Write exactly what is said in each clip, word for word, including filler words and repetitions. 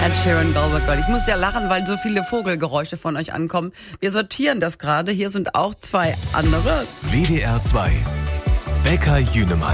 Ed Sheeran, Velvet Girl. Ich muss ja lachen, weil so viele Vogelgeräusche von euch ankommen. Wir sortieren das gerade. Hier sind auch zwei andere. W D R zwei. Becker Jünemann.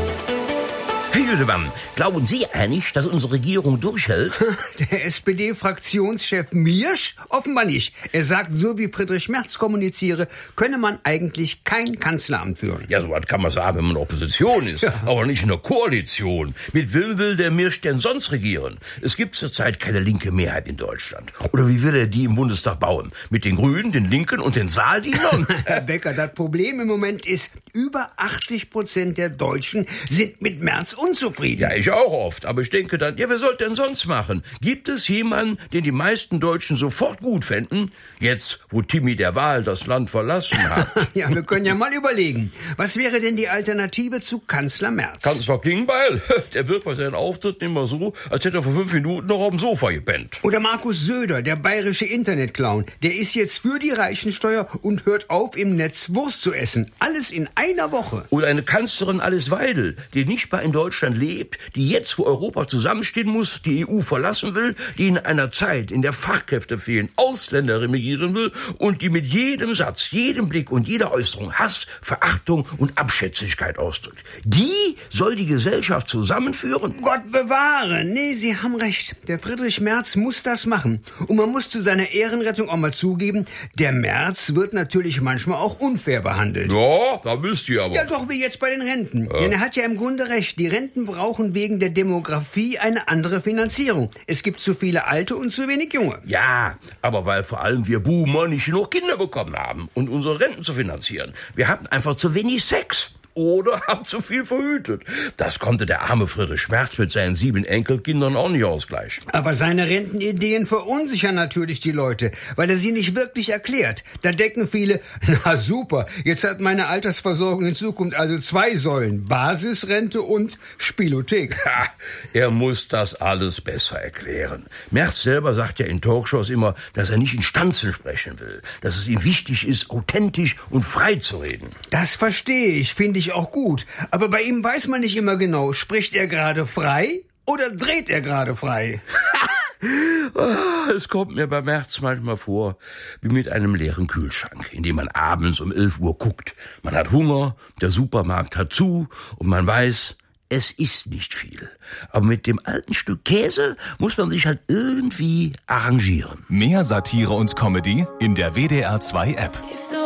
Herr Jüdemann, glauben Sie eigentlich, dass unsere Regierung durchhält? Der S P D-Fraktionschef Miersch? Offenbar nicht. Er sagt, so wie Friedrich Merz kommuniziere, könne man eigentlich kein Kanzleramt führen. Ja, so was kann man sagen, wenn man Opposition ist, ja. aber nicht in der Koalition. Mit wem will der Miersch denn sonst regieren? Es gibt zurzeit keine linke Mehrheit in Deutschland. Oder wie will er die im Bundestag bauen? Mit den Grünen, den Linken und den Saaldienern? Herr Becker, das Problem im Moment ist, über achtzig Prozent der Deutschen sind mit Merz unzufrieden. Ja, ich auch oft. Aber ich denke dann, ja, wer sollte denn sonst machen? Gibt es jemanden, den die meisten Deutschen sofort gut fänden? Jetzt, wo Timmy der Wahl das Land verlassen hat. Ja, wir können ja mal überlegen. Was wäre denn die Alternative zu Kanzler Merz? Kanzler Klingbeil? Der wird bei seinen Auftritten immer so, als hätte er vor fünf Minuten noch auf dem Sofa gepennt. Oder Markus Söder, der bayerische Internetclown. Der ist jetzt für die Reichensteuer und hört auf, im Netz Wurst zu essen. Alles in einer Woche. Oder eine Kanzlerin Alice Weidel, die nicht mal in Deutschland lebt, die jetzt, wo Europa zusammenstehen muss, die E U verlassen will, die in einer Zeit, in der Fachkräfte fehlen, Ausländer regieren will und die mit jedem Satz, jedem Blick und jeder Äußerung Hass, Verachtung und Abschätzigkeit ausdrückt. Die soll die Gesellschaft zusammenführen? Gott bewahre! Nee, Sie haben recht. Der Friedrich Merz muss das machen. Und man muss zu seiner Ehrenrettung auch mal zugeben, der Merz wird natürlich manchmal auch unfair behandelt. Ja, da müsst ihr aber. Ja, doch wie jetzt bei den Renten. Ja. Denn er hat ja im Grunde recht. Die Renten brauchen wegen der Demografie eine andere Finanzierung. Es gibt zu viele Alte und zu wenig Junge. Ja, aber weil vor allem wir Boomer nicht genug Kinder bekommen haben, um unsere Renten zu finanzieren. Wir hatten einfach zu wenig Sex. Oder haben zu viel verhütet. Das konnte der arme Friedrich Merz mit seinen sieben Enkelkindern auch nicht ausgleichen. Aber seine Rentenideen verunsichern natürlich die Leute, weil er sie nicht wirklich erklärt. Da denken viele, na super, jetzt hat meine Altersversorgung in Zukunft also zwei Säulen, Basisrente und Spielothek. Ha, er muss das alles besser erklären. Merz selber sagt ja in Talkshows immer, dass er nicht in Stanzen sprechen will, dass es ihm wichtig ist, authentisch und frei zu reden. Das verstehe ich, finde ich auch gut. Aber bei ihm weiß man nicht immer genau, spricht er gerade frei oder dreht er gerade frei? Es kommt mir bei Merz manchmal vor, wie mit einem leeren Kühlschrank, in dem man abends um elf Uhr guckt. Man hat Hunger, der Supermarkt hat zu und man weiß, es ist nicht viel. Aber mit dem alten Stück Käse muss man sich halt irgendwie arrangieren. Mehr Satire und Comedy in der W D R zwei App.